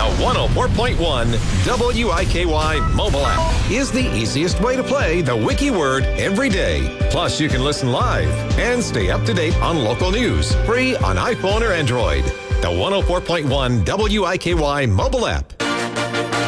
104.1 WIKY mobile app is the easiest way to play the Wiki Word every day. Plus, you can listen live and stay up to date on local news, free on iPhone or Android. The 104.1 WIKY mobile app.